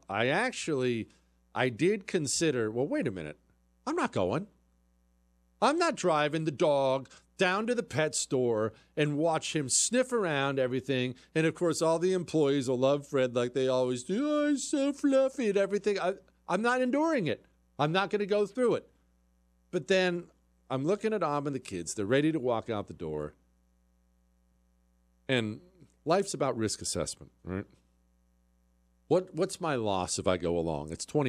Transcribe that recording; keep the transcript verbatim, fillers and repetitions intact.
I actually, I did consider, well, wait a minute. I'm not going. I'm not driving the dog down to the pet store and watch him sniff around everything. And, of course, all the employees will love Fred like they always do. Oh, he's so fluffy and everything. I, I'm not enduring it. I'm not going to go through it. But then I'm looking at Am and the kids. They're ready to walk out the door. And life's about risk assessment, right? What What's my loss if I go along? It's twenty